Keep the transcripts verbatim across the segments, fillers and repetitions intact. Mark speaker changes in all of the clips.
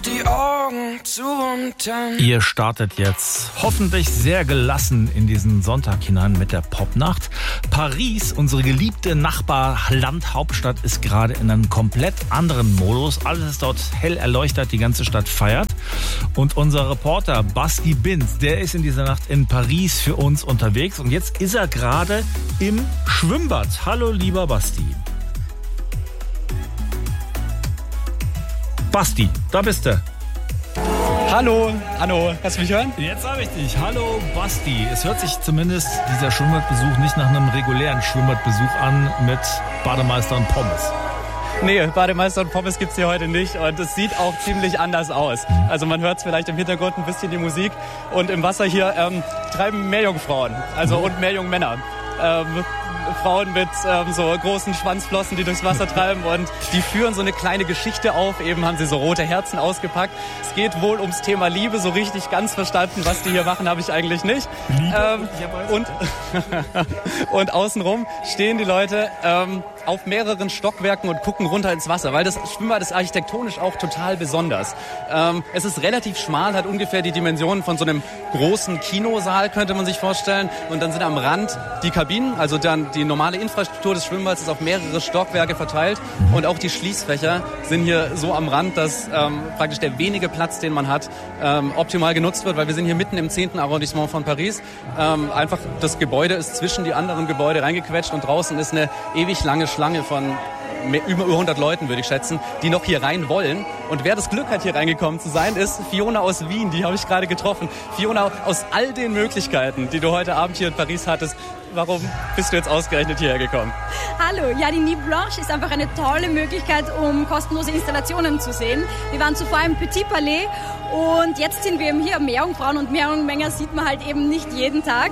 Speaker 1: die Augen zu und dann.
Speaker 2: Ihr startet jetzt hoffentlich sehr gelassen in diesen Sonntag hinein mit der Popnacht. Paris, unsere geliebte Nachbarlandhauptstadt, ist gerade in einem komplett anderen Modus. Alles ist dort hell erleuchtet, die ganze Stadt feiert. Und unser Reporter Basti Binz, der ist in dieser Nacht in Paris für uns unterwegs. Und jetzt ist er gerade im Schwimmbad. Hallo, lieber Basti. Basti, da bist du.
Speaker 3: Hallo, Anno, kannst du mich hören?
Speaker 2: Jetzt habe ich dich. Hallo Basti. Es hört sich zumindest dieser Schwimmbadbesuch nicht nach einem regulären Schwimmbadbesuch an mit Bademeister und Pommes.
Speaker 3: Nee, Bademeister und Pommes gibt's hier heute nicht und es sieht auch ziemlich anders aus. Also man hört vielleicht im Hintergrund ein bisschen die Musik und im Wasser hier ähm, treiben Meerjungfrauen, also und Meerjungmänner. Ähm, Frauen mit ähm, so großen Schwanzflossen, die durchs Wasser treiben und die führen so eine kleine Geschichte auf. Eben haben sie so rote Herzen ausgepackt. Es geht wohl ums Thema Liebe. So richtig ganz verstanden, was die hier machen, habe ich eigentlich nicht. Ähm, und, und außenrum stehen die Leute ähm, auf mehreren Stockwerken und gucken runter ins Wasser, weil das Schwimmbad ist architektonisch auch total besonders. Ähm, es ist relativ schmal, hat ungefähr die Dimensionen von so einem großen Kinosaal, könnte man sich vorstellen. Und dann sind am Rand die Kabinen, also dann die normale Infrastruktur des Schwimmbads ist auf mehrere Stockwerke verteilt und auch die Schließfächer sind hier so am Rand, dass ähm, praktisch der wenige Platz, den man hat, ähm, optimal genutzt wird, weil wir sind hier mitten im zehnten Arrondissement von Paris. Ähm, einfach das Gebäude ist zwischen die anderen Gebäude reingequetscht und draußen ist eine ewig lange Schlange von über hundert Leuten, würde ich schätzen, die noch hier rein wollen. Und wer das Glück hat, hier reingekommen zu sein, ist Fiona aus Wien. Die habe ich gerade getroffen. Fiona, aus all den Möglichkeiten, die du heute Abend hier in Paris hattest, warum bist du jetzt ausgerechnet hierher gekommen?
Speaker 4: Hallo, ja, die Nuit Blanche ist einfach eine tolle Möglichkeit, um kostenlose Installationen zu sehen. Wir waren zuvor im Petit Palais und jetzt sind wir eben hier. Meerjungfrauen und Meerjungmänner sieht man halt eben nicht jeden Tag.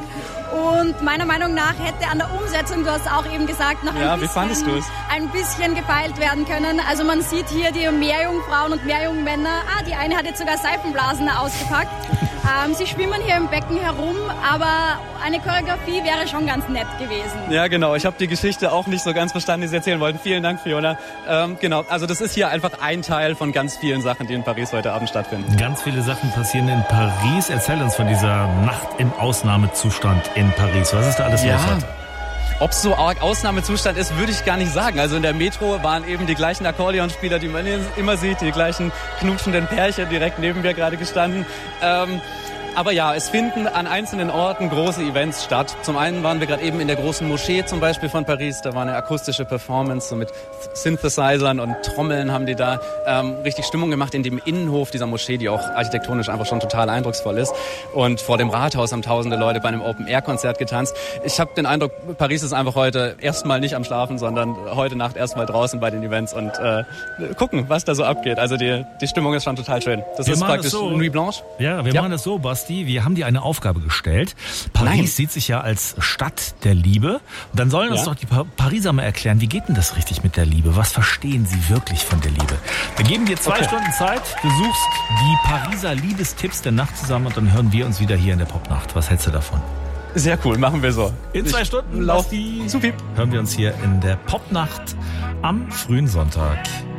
Speaker 4: Und meiner Meinung nach hätte an der Umsetzung, du hast auch eben gesagt, noch ein,
Speaker 3: ja,
Speaker 4: bisschen,
Speaker 3: wie fandest du es?
Speaker 4: ein bisschen gefeilt werden können. Also man sieht hier die Meerjungfrauen und Meerjungmänner. Ah, die eine hat jetzt sogar Seifenblasen ausgepackt. ähm, sie schwimmen hier im Becken herum, aber eine Choreografie wäre schon ganz nett gewesen.
Speaker 3: Ja, genau. Ich habe die Geschichte auch nicht so ganz verstanden, die Sie erzählen wollten. Vielen Dank, Fiona. Ähm, genau, also das ist hier einfach ein Teil von ganz vielen Sachen, die in Paris heute Abend stattfinden.
Speaker 2: Ganz viele Sachen passieren in Paris. Erzähl uns von dieser Nacht im Ausnahmezustand in Paris. Was ist da alles
Speaker 3: ja.
Speaker 2: los heute?
Speaker 3: Ob es so arg Ausnahmezustand ist, würde ich gar nicht sagen. Also in der Metro waren eben die gleichen Akkordeonspieler, die man immer sieht, die gleichen knutschenden Pärchen direkt neben mir gerade gestanden. Ähm, Aber ja, es finden an einzelnen Orten große Events statt. Zum einen waren wir gerade eben in der großen Moschee zum Beispiel von Paris. Da war eine akustische Performance, so mit Synthesizern und Trommeln haben die da ähm, richtig Stimmung gemacht in dem Innenhof dieser Moschee, die auch architektonisch einfach schon total eindrucksvoll ist. Und vor dem Rathaus haben tausende Leute bei einem Open-Air-Konzert getanzt. Ich habe den Eindruck, Paris ist einfach heute erstmal nicht am Schlafen, sondern heute Nacht erstmal draußen bei den Events und äh, gucken, was da so abgeht. Also die, die Stimmung ist schon total schön. Das
Speaker 2: wir
Speaker 3: ist praktisch
Speaker 2: so.
Speaker 3: Nuit Blanche.
Speaker 2: Ja, wir ja. machen das so, Basti. Wir haben dir eine Aufgabe gestellt. Paris Nein. sieht sich ja als Stadt der Liebe. Und dann sollen uns ja. doch die Pariser mal erklären, wie geht denn das richtig mit der Liebe? Was verstehen sie wirklich von der Liebe? Wir geben dir zwei okay. Stunden Zeit. Du suchst die Pariser Liebestipps der Nacht zusammen und dann hören wir uns wieder hier in der Popnacht. Was hältst du davon?
Speaker 3: Sehr cool, machen wir so.
Speaker 2: In zwei ich Stunden
Speaker 3: Basti,
Speaker 2: hören wir uns hier in der Popnacht am frühen Sonntag.